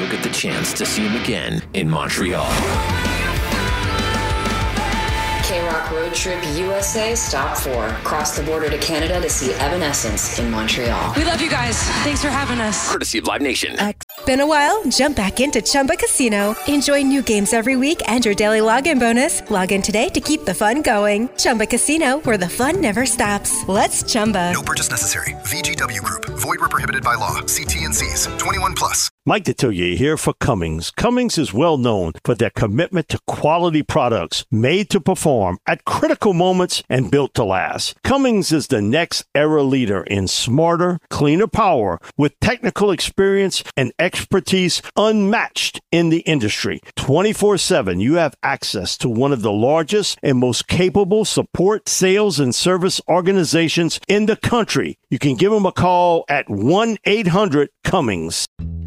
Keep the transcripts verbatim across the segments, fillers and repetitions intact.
you'll get the chance to see him again in Montreal. K-Rock Road Trip U S A Stop four. Cross the border to Canada to see Evanescence in Montreal. We love you guys. Thanks for having us. Courtesy of Live Nation. Been a while? Jump back into Chumba Casino. Enjoy new games every week and your daily login bonus. Log in today to keep the fun going. Chumba Casino, where the fun never stops. Let's Chumba. No purchase necessary. V G W Group. Void where prohibited by law. See T N Cs. twenty-one plus. Mike Detillier here for Cummings. Cummings is well known for their commitment to quality products made to perform at critical moments and built to last. Cummings is the next era leader in smarter, cleaner power with technical experience and expertise unmatched in the industry. twenty-four seven, you have access to one of the largest and most capable support, sales, and service organizations in the country. You can give them a call at one eight hundred Cummings.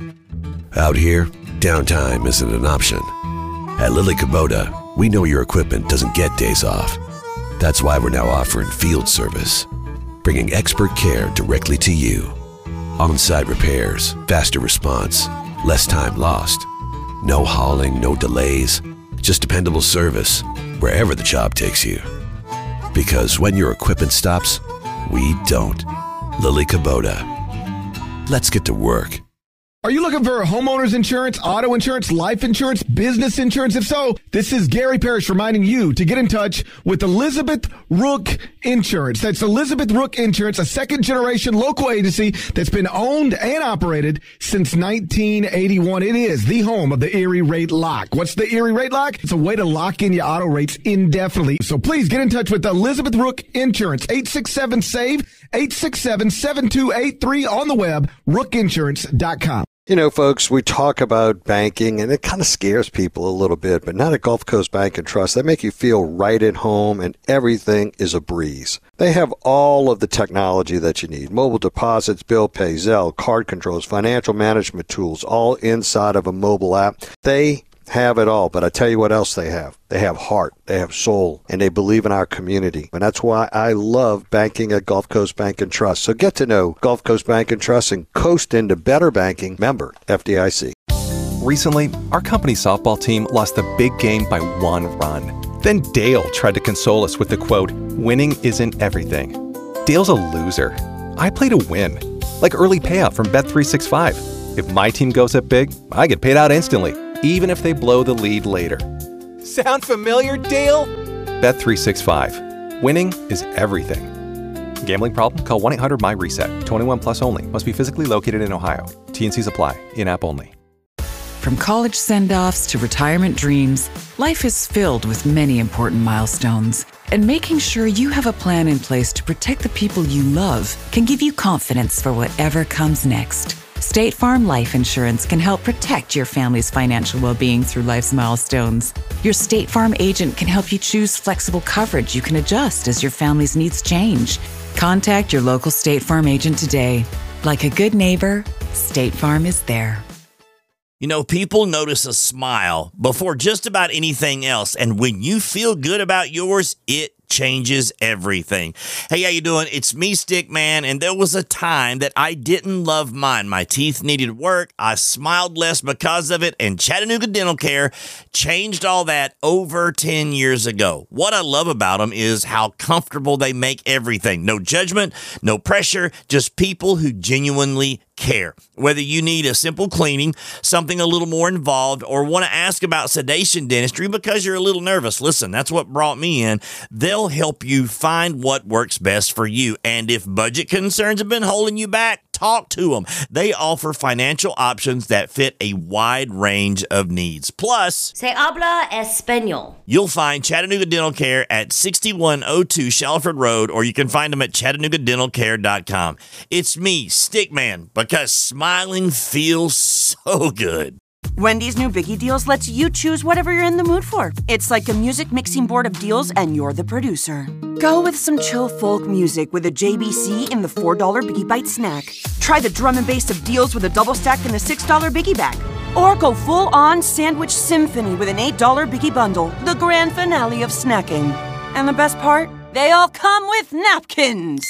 Out here, downtime isn't an option. At Lily Kubota, we know your equipment doesn't get days off. That's why we're now offering field service, bringing expert care directly to you. On-site repairs, faster response, less time lost. No hauling, no delays, just dependable service wherever the job takes you. Because when your equipment stops, we don't. Lily Kubota. Let's get to work. Are you looking for homeowners insurance, auto insurance, life insurance, business insurance? If so, this is Gary Parrish reminding you to get in touch with Elizabeth Rook Insurance. That's Elizabeth Rook Insurance, a second-generation local agency that's been owned and operated since nineteen eighty-one. It is the home of the Erie Rate Lock. What's the Erie Rate Lock? It's a way to lock in your auto rates indefinitely. So please get in touch with Elizabeth Rook Insurance, eight six seven, S A V E, eight six seven, seven two eight three on the web, rook insurance dot com. You know, folks, we talk about banking, and it kind of scares people a little bit, but not at Gulf Coast Bank and Trust. They make you feel right at home, and everything is a breeze. They have all of the technology that you need. Mobile deposits, bill pay, Zelle, card controls, financial management tools, all inside of a mobile app. They have it all, but I tell you what else they have. They have heart, they have soul, and they believe in our community. And that's why I love banking at Gulf Coast Bank and Trust. So get to know Gulf Coast Bank and Trust and coast into better banking. Member F D I C. Recently, our company softball team lost the big game by one run. Then Dale tried to console us with the quote, "Winning isn't everything." Dale's a loser. I play to win. Like early payout from Bet three sixty-five. If my team goes up big, I get paid out instantly, even if they blow the lead later. Sound familiar, Dale? Bet three sixty-five. Winning is everything. Gambling problem? Call one eight hundred M Y RESET. twenty-one plus only. Must be physically located in Ohio. T and Cs apply. In-app only. From college send-offs to retirement dreams, life is filled with many important milestones. And making sure you have a plan in place to protect the people you love can give you confidence for whatever comes next. State Farm Life Insurance can help protect your family's financial well-being through life's milestones. Your State Farm agent can help you choose flexible coverage you can adjust as your family's needs change. Contact your local State Farm agent today. Like a good neighbor, State Farm is there. You know, people notice a smile before just about anything else. And when you feel good about yours, it changes everything. Hey, how you doing? It's me, Stickman, and there was a time that I didn't love mine. My teeth needed work. I smiled less because of it, and Chattanooga Dental Care changed all that over ten years ago. What I love about them is how comfortable they make everything. No judgment, no pressure, just people who genuinely care. Whether you need a simple cleaning, something a little more involved, or want to ask about sedation dentistry because you're a little nervous, listen, that's what brought me in. They'll help you find what works best for you. And if budget concerns have been holding you back, talk to them. They offer financial options that fit a wide range of needs. Plus, Se habla español. You'll find Chattanooga Dental Care at sixty-one oh two Shalford Road, or you can find them at chattanooga dental care dot com. It's me, Stickman, because smiling feels so good. Wendy's new Biggie Deals lets you choose whatever you're in the mood for. It's like a music mixing board of deals, and you're the producer. Go with some chill folk music with a J B C in the four dollar Biggie Bite snack. Try the drum and bass of deals with a double stack in the six dollar Biggie Bag. Or go full-on sandwich symphony with an eight dollar Biggie Bundle, the grand finale of snacking. And the best part? They all come with napkins.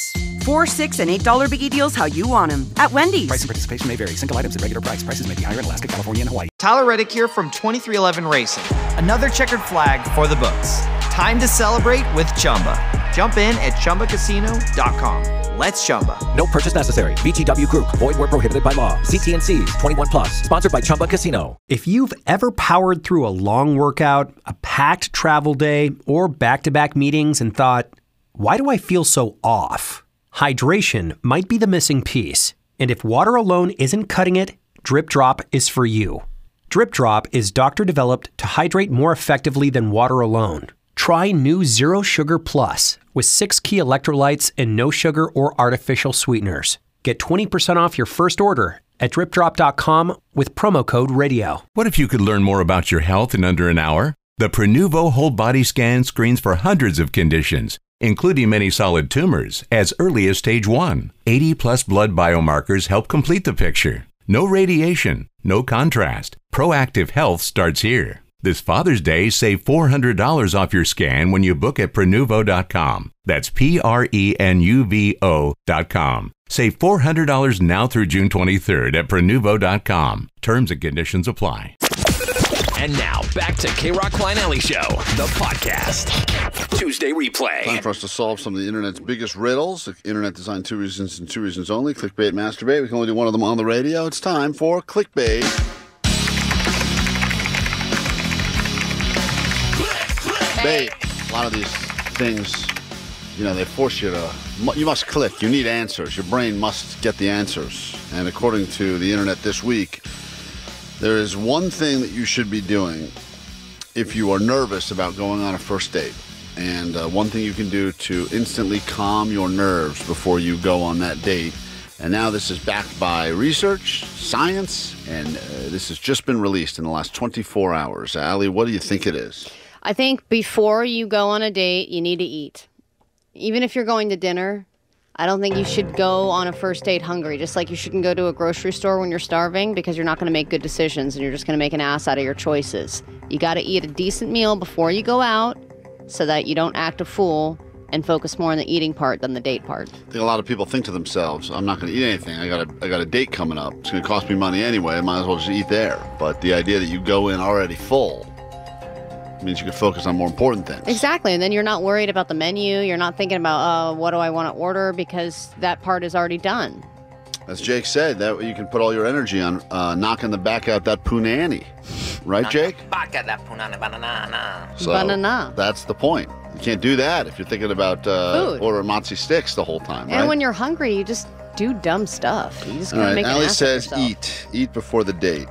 Four, six, and eight dollar biggie deals how you want them at Wendy's. Price and participation may vary. Single items at regular price. Prices may be higher in Alaska, California, and Hawaii. Tyler Reddick here from twenty-three eleven Racing. Another checkered flag for the books. Time to celebrate with Chumba. Jump in at Chumba Casino dot com. Let's Chumba. No purchase necessary. V G W Group. Void where prohibited by law. See T and C's. twenty-one plus. Sponsored by Chumba Casino. If you've ever powered through a long workout, a packed travel day, or back-to-back meetings and thought, why do I feel so off? Hydration might be the missing piece. And if water alone isn't cutting it, Drip Drop is for you. Drip Drop is doctor-developed to hydrate more effectively than water alone. Try new Zero Sugar Plus with six key electrolytes and no sugar or artificial sweeteners. Get twenty percent off your first order at drip drop dot com with promo code radio. What if you could learn more about your health in under an hour? The Prenuvo Whole Body Scan screens for hundreds of conditions, including many solid tumors, as early as stage one. eighty plus blood biomarkers help complete the picture. No radiation, no contrast. Proactive health starts here. This Father's Day, save four hundred dollars off your scan when you book at prenuvo dot com. That's P R E N U V O dot com. Save four hundred dollars now through June twenty-third at prenuvo dot com. Terms and conditions apply. And now, back to K-Rock Klein Alley Show, the podcast. Tuesday replay. Time for us to solve some of the internet's biggest riddles. The internet designed two reasons and two reasons only. Clickbait, masturbate. We can only do one of them on the radio. It's time for Clickbait. Bait. A lot of these things, you know, they force you to, you must click. You need answers. Your brain must get the answers. And according to the internet this week, there is one thing that you should be doing if you are nervous about going on a first date. And uh, one thing you can do to instantly calm your nerves before you go on that date. And now this is backed by research, science, and uh, this has just been released in the last twenty-four hours. Allie, what do you think it is? I think before you go on a date, you need to eat. Even if you're going to dinner, I don't think you should go on a first date hungry, just like you shouldn't go to a grocery store when you're starving, because you're not going to make good decisions and you're just going to make an ass out of your choices. You got to eat a decent meal before you go out so that you don't act a fool and focus more on the eating part than the date part. I think a lot of people think to themselves, I'm not going to eat anything. I got a, I got a date coming up. It's going to cost me money anyway. I might as well just eat there. But the idea that you go in already full means you can focus on more important things. Exactly. And then you're not worried about the menu. You're not thinking about, uh, what do I want to order, because that part is already done. As Jake said, that you can put all your energy on uh, knocking the back out that punani. Right, Jake? Back at that punani banana. So Banana. That's the point. You can't do that if you're thinking about uh, Food. ordering mozzie sticks the whole time, right? And when you're hungry, you just do dumb stuff. You just all gotta right, make an Allie ass of says yourself. eat. Eat before the date.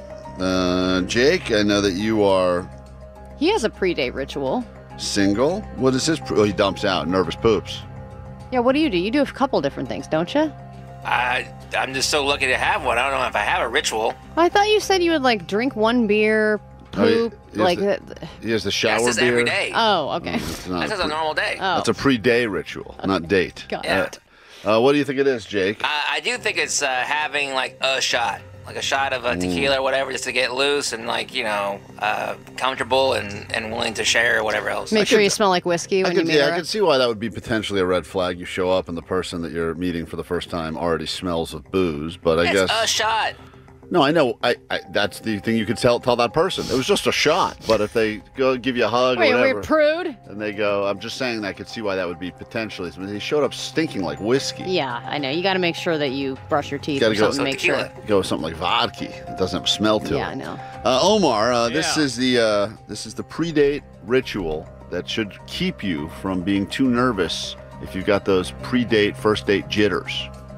Uh, Jake, I know that you are He has a pre-date ritual. single. What is his? Pre- oh, he dumps out. Nervous poops. Yeah, what do you do? You do a couple different things, don't you? I, I'm just so lucky to have one. I don't know if I have a ritual. I thought you said you would, like, drink one beer, Oh, he- poop, he has like... the- uh, He has the shower That's just beer. every day. Oh, okay. It's not That's just a pre- normal day. Oh. That's a pre-day ritual, not date. Got Yeah. it. Uh, what do you think it is, Jake? I, I do think it's uh, having, like, a shot. Like a shot of a Mm. tequila or whatever, just to get loose and, like, you know, uh, comfortable and, and willing to share or whatever else. Make sure you smell like whiskey I when could, you meet yeah, her. I can see why that would be potentially a red flag. You show up and the person that you're meeting for the first time already smells of booze. But I It's guess a shot. no, I know. I, I that's the thing you could tell tell that person. It was just a shot. But if they go give you a hug Wait, or we're whatever, prude? and they go, I'm just saying that I could see why that would be potentially. I mean, he showed up stinking like whiskey. Yeah, I know. You got to make sure that you brush your teeth Gotta or go- something to make sure. Go with something like vodka. It doesn't have a smell to Yeah, it. I know. Uh, Omar, uh, this Yeah. is the uh, this is the pre-date ritual that should keep you from being too nervous if you've got those pre-date, first date jitters.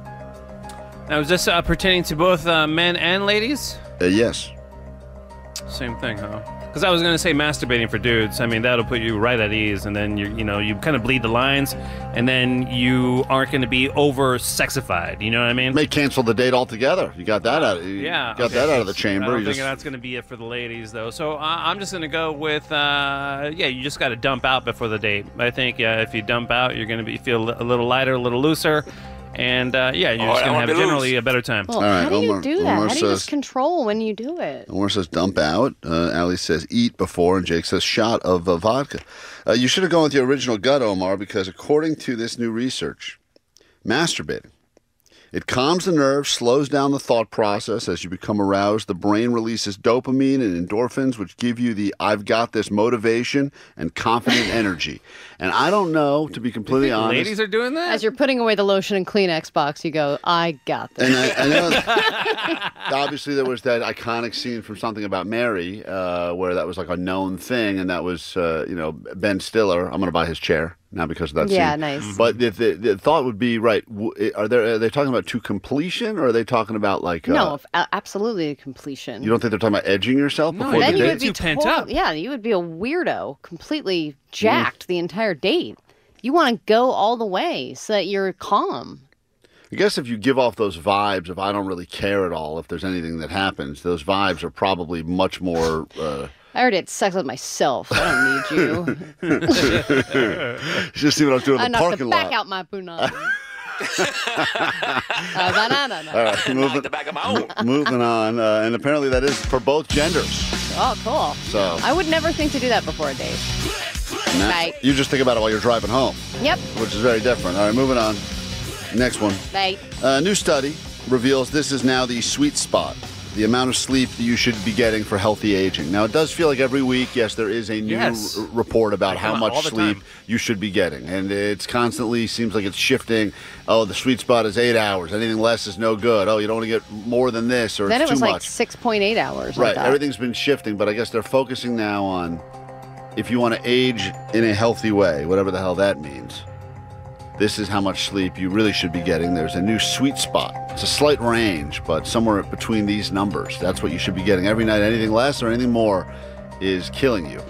Now, is this uh, pertaining to both uh, men and ladies? Uh, yes. Same thing, huh? Because I was going to say masturbating for dudes. I mean, that'll put you right at ease, and then you you know you kind of bleed the lines, and then you aren't going to be over sexified. You know what I mean? May cancel the date altogether. You got that out. You Yeah, got okay. that out of the I chamber. don't You think just that's going to be it for the ladies, though. So uh, I'm just going to go with, uh, yeah, you just got to dump out before the date. I think, yeah, if you dump out, you're going to be feel a little lighter, a little looser, and uh, yeah, you're Oh, just I going to wanna have be generally loose. a better time. Well, All right, how do Omar- you do that? Omar How do you says- just control when you do it? Omar says dump out. Uh, Allie says eat before, and Jake says shot of uh, vodka. Uh, you should have gone with your original gut, Omar, because according to this new research, masturbating. It calms the nerves, slows down the thought process. As you become aroused, the brain releases dopamine and endorphins, which give you the I've got this motivation and confident energy. And I don't know, to be completely honest. Ladies are doing that? As you're putting away the lotion and Kleenex box, you go, I got this. And I, I know that- obviously there was that iconic scene from Something About Mary uh, where that was like a known thing, and that was, uh, you know, Ben Stiller. I'm going to buy his chair now because of that Yeah, scene. nice. But the, the, the thought would be, right, w- are, there, are they talking about to completion, or are they talking about like... Uh, No, a- absolutely completion. You don't think they're talking about edging yourself No, before then the you date? would be total- Yeah, you would be a weirdo, completely jacked the entire date. You want to go all the way so that you're calm. I guess if you give off those vibes of I don't really care at all if there's anything that happens, those vibes are probably much more... Uh, I already had sex with myself. I don't need you. Just see what I was doing I in the knocked parking the back lot. out my punani. uh, banana. All right, moving, mo- moving on. Uh, and apparently that is for both genders. Oh, cool. So- I would never think to do that before a date. And that- Right. You just think about it while you're driving home, Yep. which is very different. All right, moving on. Next one. Right. A new study reveals this is now the sweet spot, the amount of sleep that you should be getting for healthy aging. Now, it does feel like every week, yes, there is a new Yes. r- report about They how come out much all the sleep time. you should be getting. And it's constantly seems like it's shifting. Oh, the sweet spot is eight hours. Anything less is no good. Oh, you don't want to get more than this, or Then it's it was too like much. six point eight hours. I Right, thought. everything's been shifting, but I guess they're focusing now on if you want to age in a healthy way, whatever the hell that means. This is how much sleep you really should be getting. There's a new sweet spot. It's a slight range, but somewhere between these numbers. That's what you should be getting every night. Anything less or anything more is killing you.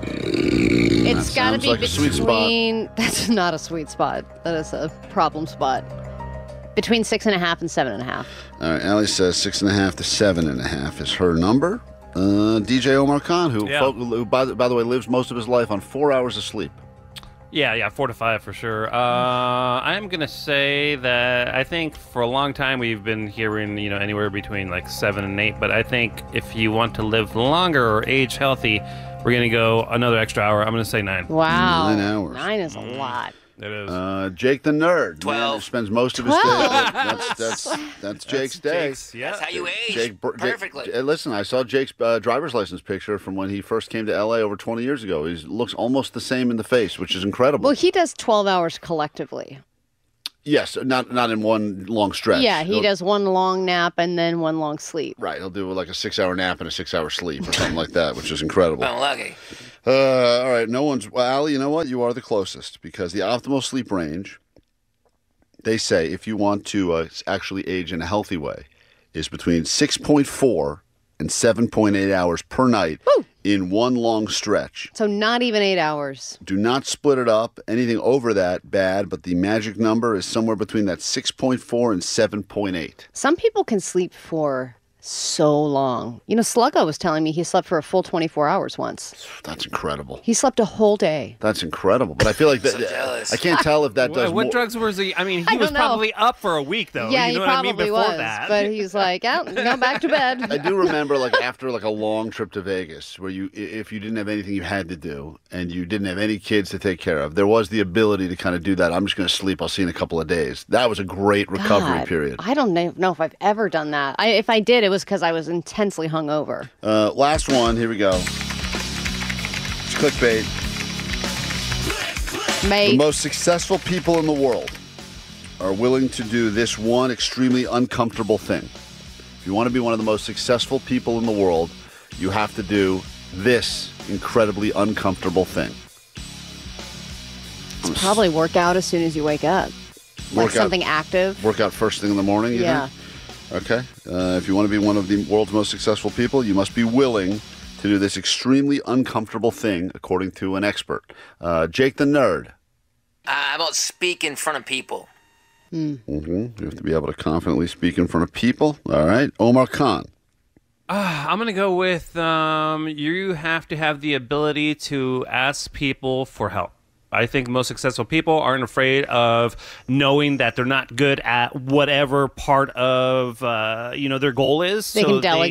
It's That got to sounds be like a sweet spot. between. That's not a sweet spot. That is a problem spot. Between six and a half and seven and a half. All right, Allie says six and a half to seven and a half is her number. Uh, D J Omar Khan, who, Yeah. fo- who by, the, by the way, lives most of his life on four hours of sleep. Yeah, yeah, four to five for sure. Uh, I'm gonna say that I think for a long time we've been hearing, you know, anywhere between like seven and eight. But I think if you want to live longer or age healthy, we're gonna go another extra hour. I'm gonna say nine. Wow. Nine hours. Nine is a lot. It is. Uh, Jake the nerd. Twelve. Man, who spends most of his day. Twelve. That's that's that's Jake's day. Jake's, yeah. That's how you age. Jake, Jake- Perfectly. uh, listen, I saw Jake's uh, driver's license picture from when he first came to L A over twenty years ago. He looks almost the same in the face, which is incredible. Well, he does twelve hours collectively. Yes, not not in one long stretch. Yeah, he He'll- does one long nap and then one long sleep. Right, he'll do like a six-hour nap and a six-hour sleep or something like that, which is incredible. I'm lucky. Uh, all right, no one's. Well, Allie, you know what? You are the closest because the optimal sleep range, they say, if you want to uh, actually age in a healthy way, is between six point four and seven point eight hours per night in one long stretch. So not even eight hours. Do not split it up. Anything over that, bad, but the magic number is somewhere between that six point four and seven point eight. Some people can sleep for so long. You know, Sluggo was telling me he slept for a full twenty-four hours once. That's incredible. He slept a whole day. That's incredible. But I feel like that. I can't tell if that What, does what more. drugs was he? I mean, he I was don't know. probably up for a week though. yeah, you know he what I mean? probably Before was. that, But he's like, oh, go back to bed. I do remember, like after like a long trip to Vegas, where you, i- if you didn't have anything you had to do, and you didn't have any kids to take care of, there was the ability to kind of do that. I'm just going to sleep. I'll see you in a couple of days. That was a great recovery God, period. I don't know know if I've ever done that. I, if I did, it was because I was intensely hungover. Uh, last one. Here we go. It's clickbait. The Mate. most successful people in the world are willing to do this one extremely uncomfortable thing. If you want to be one of the most successful people in the world, you have to do this incredibly uncomfortable thing. It's probably work out as soon as you wake up. Like Work out- something active. Work out first thing in the morning, you Yeah. think? Okay. Uh, if you want to be one of the world's most successful people, you must be willing to do this extremely uncomfortable thing, according to an expert. Uh, Jake the nerd. Uh, how about speak in front of people? Mm-hmm. You have to be able to confidently speak in front of people. All right. Omar Khan. Uh, I'm gonna go with um, you have to have the ability to ask people for help. I think most successful people aren't afraid of knowing that they're not good at whatever part of uh, you know their goal is. They so can delegate.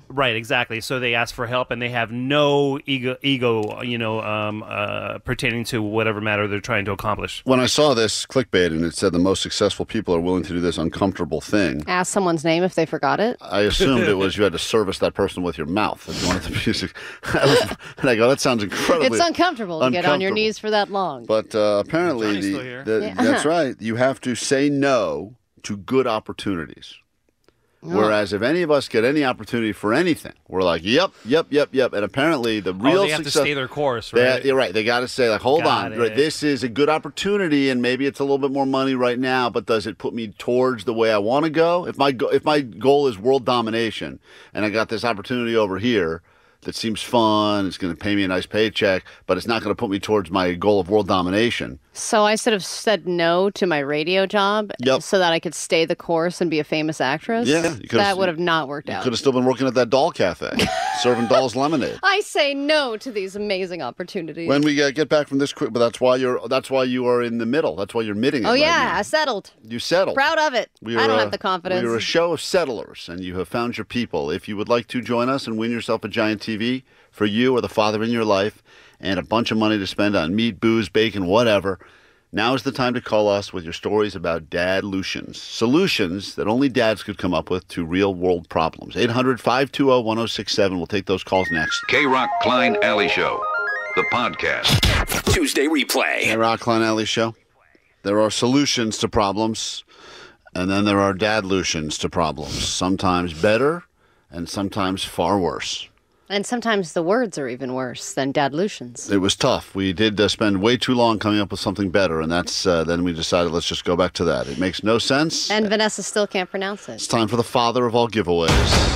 Right, exactly. So they ask for help, and they have no ego, ego, you know, um, uh, pertaining to whatever matter they're trying to accomplish. When I saw this clickbait and it said the most successful people are willing to do this uncomfortable thing, Ask someone's name if they forgot it. I assumed it was you had to service that person with your mouth if you wanted the music. I was, and I go, that sounds incredibly It's uncomfortable to get on your uncomfortable. knees for that long. But uh, apparently, Johnny's the, still here. the- Yeah. that's right. You have to say no to good opportunities. Whereas if any of us get any opportunity for anything, we're like, yep, yep, yep, yep. And apparently the real Oh, they have success, to stay their course, They- right? you're right. They got to say, like, hold Got on. Right, it. this is a good opportunity, and maybe it's a little bit more money right now, but does it put me towards the way I want to go? If my go- if my goal is world domination, and I got this opportunity over here that seems fun, it's going to pay me a nice paycheck, but it's not going to put me towards my goal of world domination. So I should have said no to my radio job Yep. so that I could stay the course and be a famous actress. Yeah, you could've- that would have not worked You out. could have still been working at that doll cafe, serving dolls lemonade. I say no to these amazing opportunities. When we uh, get back from this quick, but that's why you're that's why you are in the middle. That's why you're mitting it. oh right yeah, now. I settled. You settled. Proud of it. We I are don't a- have the confidence. We are a show of settlers, and you have found your people. If you would like to join us and win yourself a giant T V for you or the father in your life, and a bunch of money to spend on meat, booze, bacon, whatever, now is the time to call us with your stories about dad-lutions, solutions that only dads could come up with to real-world problems. eight hundred, five two zero, one zero six seven. We'll take those calls next. K-Rock Klein Alley Show, the podcast. Tuesday replay. Hey, Rock Klein Alley Show. There are solutions to problems, and then there are dad-lutions to problems. Sometimes better, and sometimes far worse. And sometimes the words are even worse than dadlutions. It was tough. We did uh, spend way too long coming up with something better, and that's uh, then we decided let's just go back to that. It makes no sense. And Vanessa still can't pronounce it. It's time for the father of all giveaways.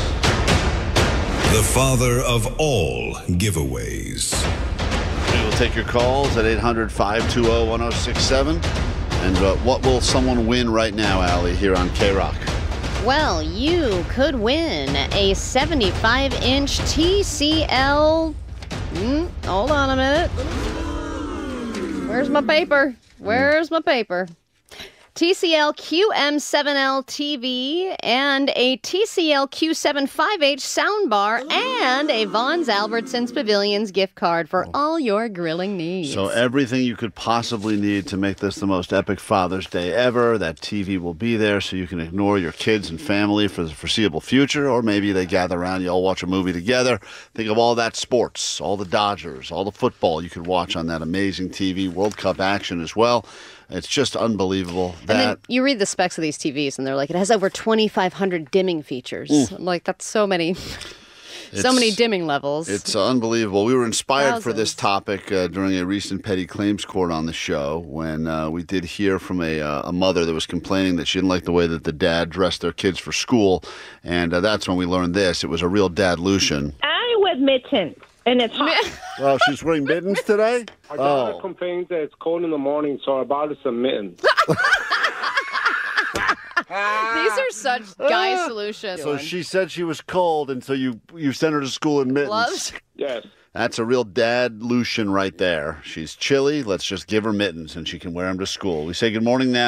The father of all giveaways. We will take your calls at eight hundred, five two zero, one zero six seven. And uh, what will someone win right now, Allie, here on K-Rock? Well, you could win a seventy-five inch T C L. Mm, hold on a minute. Where's my paper? Where's my paper? T C L Q M seven L T V and a T C L Q seven five H soundbar and a Vaughn's Albertsons Pavilions gift card for all your grilling needs. So everything you could possibly need to make this the most epic Father's Day ever. That T V will be there so you can ignore your kids and family for the foreseeable future, or maybe they gather around, you all watch a movie together. Think of all that sports, all the Dodgers, all the football you could watch on that amazing T V, World Cup action as well. It's just unbelievable. And That then you read the specs of these T Vs, and they're like, it has over twenty-five hundred dimming features. Mm. I'm like, that's so many, so It's- many dimming levels. It's unbelievable. We were inspired for Thousands. this topic uh, during a recent petty claims court on the show when uh, we did hear from a, uh, a mother that was complaining that she didn't like the way that the dad dressed their kids for school. And uh, that's when we learned this. It was a real dad-lution. I wear mittens, and it's hot. Oh, she's wearing mittens today? My daughter Oh. complains that it's cold in the morning, so I bought her some mittens. These are such guy solutions. So she said she was cold, and so you, you sent her to school in mittens. Gloves? Yes. That's a real dad-lution right there. She's chilly. Let's just give her mittens, and she can wear them to school. We say good morning now.